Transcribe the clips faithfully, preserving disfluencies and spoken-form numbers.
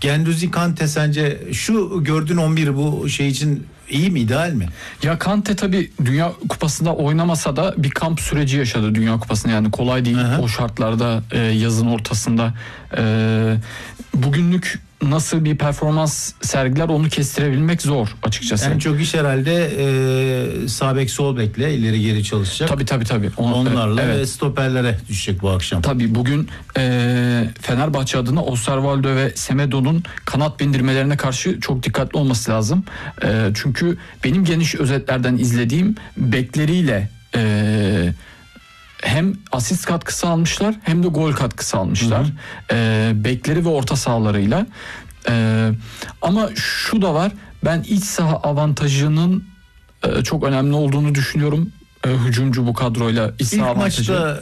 Guendouzi, Kante sence şu gördüğün on bir bu şey için iyi mi, ideal mi? Ya Kante tabii Dünya Kupası'nda oynamasa da bir kamp süreci yaşadı Dünya Kupası'nda, yani kolay değil. Aha. O şartlarda e, yazın ortasında e, bugünlük nasıl bir performans sergiler onu kestirebilmek zor açıkçası. En çok iş herhalde e, sağ bek sol bekle ileri geri çalışacak. Tabii tabii tabii. On, Onlarla evet. ve stoperlere düşecek bu akşam. Tabii bugün e, Fenerbahçe adına Osterwolde ve Semedo'nun kanat bindirmelerine karşı çok dikkatli olması lazım. E, çünkü benim geniş özetlerden izlediğim bekleriyle e, hem asist katkısı almışlar hem de gol katkısı almışlar. Hı hı. E, bekleri ve orta sahalarıyla. E, ama şu da var. Ben iç saha avantajının e, çok önemli olduğunu düşünüyorum. E, hücumcu bu kadroyla iç saha İlk avantajı. maçta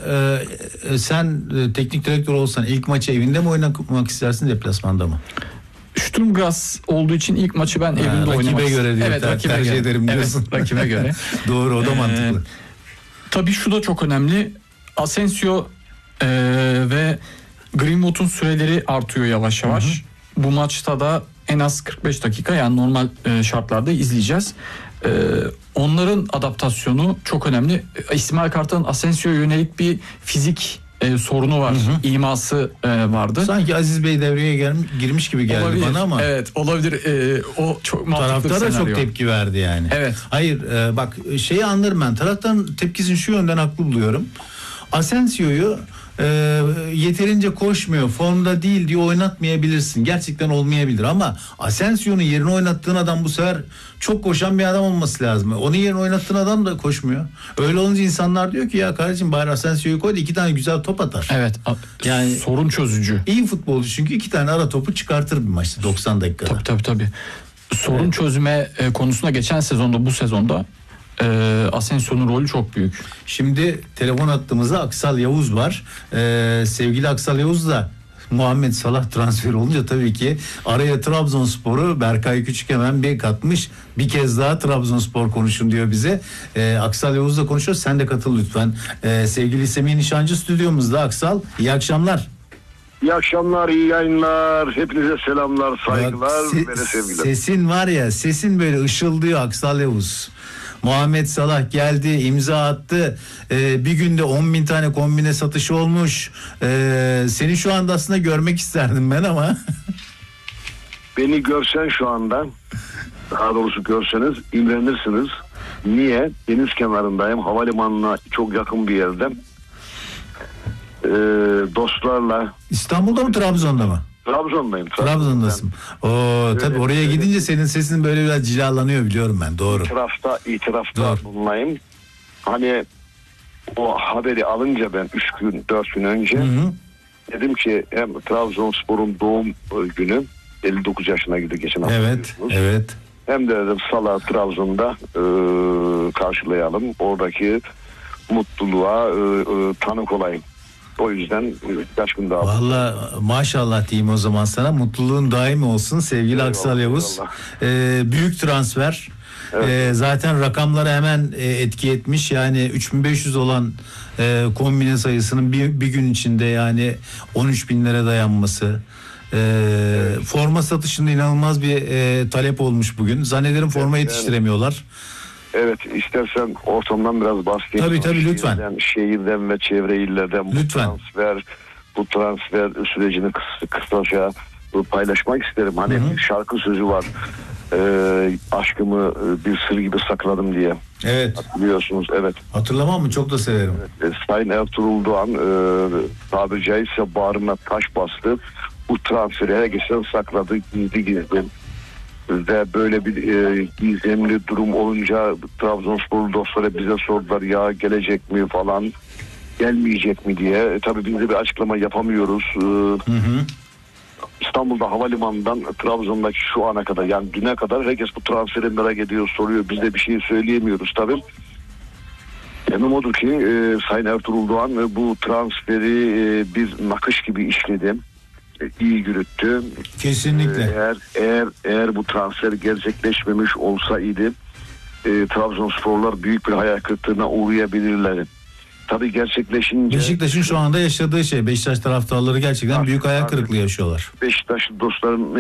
e, sen e, teknik direktör olsan ilk maçı evinde mi oynamak istersin, deplasmanda mı? Sturm Graz olduğu için ilk maçı ben ha, evinde oynamak isterim. Rakibe göre diye evet, ter- rakibe tercih göre. ederim diyorsun. Evet, rakibe göre. Doğru, o da ee, mantıklı. Tabii şu da çok önemli. Asensio e, ve Greenwood'un süreleri artıyor yavaş yavaş. Hı hı. Bu maçta da en az kırk beş dakika, yani normal e, şartlarda izleyeceğiz. E, onların adaptasyonu çok önemli. İsmail Kartal'ın Asensio'ya yönelik bir fizik e, sorunu var. Hı hı. İması e, vardı. Sanki Aziz Bey devreye gel- girmiş gibi geldi olabilir. Bana ama. Evet, olabilir. E, o çok mantıklı bir senaryo. Taraftar da çok tepki verdi yani. Evet. Hayır e, bak şeyi anlarım ben. Taraftarın tepkisini şu yönden haklı buluyorum. Asensio'yu e, yeterince koşmuyor, formda değil diye oynatmayabilirsin. Gerçekten olmayabilir ama Asensio'nun yerine oynattığın adam bu sefer çok koşan bir adam olması lazım. Onun yerine oynattığın adam da koşmuyor. Öyle olunca insanlar diyor ki ya kardeşim bari Asensio'yu koy da iki tane güzel top atar. Evet. Yani sorun çözücü. İyi futbolcu çünkü iki tane ara topu çıkartır bir maçta doksan dakikada. Tabii tabii tabii. Sorun evet. çözme konusunda geçen sezonda bu sezonda e, Asensio'nun rolü çok büyük. Şimdi telefon attığımızda Aksal Yavuz var. Ee, sevgili Aksal Yavuz da Muhammed Salah transferi olunca tabii ki araya Trabzonspor'u Berkay Küçük hemen bir katmış. Bir kez daha Trabzonspor konuşun diyor bize. Ee, Aksal Yavuz'la konuşuyor. Sen de katıl lütfen. Ee, sevgili Semih Nişancı stüdyomuzda. Aksal, iyi akşamlar. İyi akşamlar, iyi yayınlar. Hepinize selamlar, saygılar se- ve sevgiler. Sesin var ya, sesin böyle ışıldıyor Aksal Yavuz. Muhammed Salah geldi, imza attı. Ee, bir günde on bin tane kombine satışı olmuş. Ee, seni şu anda aslında görmek isterdim ben ama. Beni görsen şu anda, daha doğrusu görseniz imrenirsiniz. Niye? Deniz kenarındayım, havalimanına çok yakın bir yerde. Ee, dostlarla. İstanbul'da mı, Trabzon'da mı? Trabzon'dayım. Trabzon'dasın. Oo, tabii oraya gidince senin sesin böyle biraz cilalanıyor, biliyorum ben. Doğru. İtirafta, itirafta bulunayım. Hani o haberi alınca ben üç gün, dört gün önce hı hı. dedim ki hem Trabzonspor'un doğum günü, elli dokuz yaşına girdi geçen hafta. Evet, evet. Hem de dedim Salah Trabzon'da e, karşılayalım. Oradaki mutluluğa e, e, tanık olayım. O yüzden kaç gün daha. Valla maşallah diyeyim o zaman sana. Mutluluğun daim olsun sevgili eyvallah, Aksal Yavuz. Ee, büyük transfer. Evet. Ee, zaten rakamları hemen e, etki etmiş. Yani üç bin beş yüz olan e, kombine sayısının bir, bir gün içinde yani on üç binlere dayanması. E, evet. Forma satışında inanılmaz bir e, talep olmuş bugün. Zannederim forma evet, yetiştiremiyorlar. Evet, istersen ortamdan biraz bahsedeyim. Tabii tabii lütfen. Şehirden, şehirden ve çevre illerden bu lütfen. transfer bu transfer sürecini kıs, kısaca paylaşmak isterim. Hani hı hı. şarkı sözü var. Ee, aşkımı bir sır gibi sakladım diye. Evet. Biliyorsunuz, evet. Hatırlamam mı? Çok da severim. Evet, Sayın Ertuğrul Doğan e, tabiri caizse bağrına taş bastı. Bu transferi herkesten sakladı, gizli gizli. Ve böyle bir e, gizemli durum olunca Trabzonspor dostları bize sordular ya gelecek mi falan, gelmeyecek mi diye. E, tabii biz de bir açıklama yapamıyoruz. E, hı hı. İstanbul'da havalimanından Trabzon'daki şu ana kadar, yani düne kadar herkes bu transferi merak ediyor, soruyor. Biz de bir şey söyleyemiyoruz tabii. Emin odur ki e, Sayın Ertuğrul Doğan e, bu transferi e, bir nakış gibi işledi. İyi yürüttü. Kesinlikle. Eğer eğer eğer bu transfer gerçekleşmemiş olsaydı e, Trabzonsporlar büyük bir hayal kırıklığına uğrayabilirler. Tabii gerçekleşince Beşiktaş'ın şu anda yaşadığı şey, Beşiktaş taraftarları gerçekten büyük hayal kırıklığı yaşıyorlar. Beşiktaşlı dostların